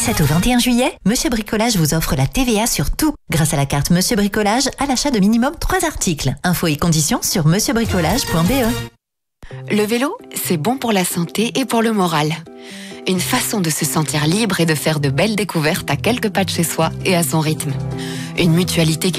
17 au 21 juillet, Monsieur Bricolage vous offre la TVA sur tout grâce à la carte Monsieur Bricolage à l'achat de minimum 3 articles. Infos et conditions sur monsieurbricolage.be. Le vélo, c'est bon pour la santé et pour le moral. Une façon de se sentir libre et de faire de belles découvertes à quelques pas de chez soi et à son rythme. Une mutualité